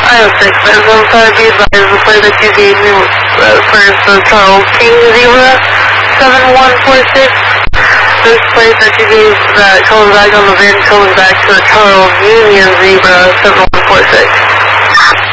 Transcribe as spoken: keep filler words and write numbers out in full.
I have six minutes. I'm sorry, be advised the play that you gave me uh, first, the Charles King Zebra seven one four six. This plate that you gave that comes back on the V I N comes back to the Charles Union Zebra seven one four six.